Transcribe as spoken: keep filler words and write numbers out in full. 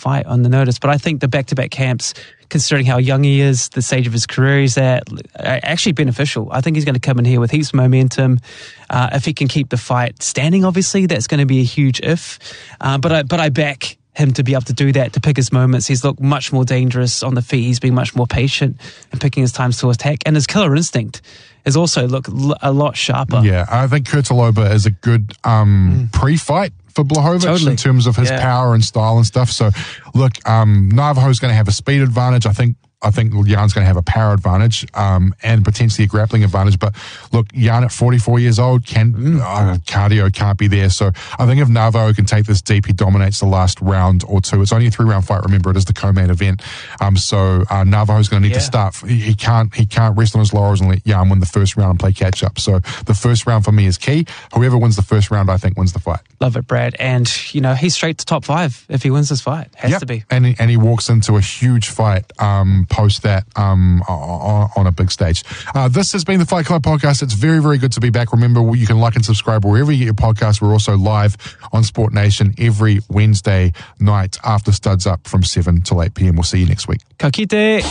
fight on the notice. But I think the back-to-back camps, considering how young he is, the stage of his career he's at, are actually beneficial. I think he's going to come in here with heaps of momentum. Uh, if he can keep the fight standing, obviously, that's going to be a huge if. Uh, but I, but I back him to be able to do that, to pick his moments. He's looked much more dangerous on the feet. He's been much more patient in picking his times to attack. And his killer instinct is also look a lot sharper. Yeah, I think Kurtulova is a good um, mm. pre-fight for Blachowicz totally. in terms of his yeah. power and style and stuff. So, look, um, Navajo's going to have a speed advantage. I think I think Jan's going to have a power advantage um, and potentially a grappling advantage. But look, Jan at forty-four years old, can mm. uh, cardio can't be there. So I think if Navajo can take this deep, he dominates the last round or two. It's only a three-round fight. Remember, it is the co-main event. Um, so uh, Navajo's going to need yeah. to start. He, he can't he can't rest on his laurels and let Jan win the first round and play catch-up. So the first round for me is key. Whoever wins the first round, I think, wins the fight. Love it, Brad. And, you know, he's straight to top five if he wins this fight. Has yep. to be. And he, and he walks into a huge fight um, post that um, on, on a big stage. Uh, this has been the Fight Club podcast. It's very, very good to be back. Remember, you can like and subscribe wherever you get your podcast. We're also live on Sport Nation every Wednesday night after Studs Up from seven till eight p.m. We'll see you next week. Ka kite.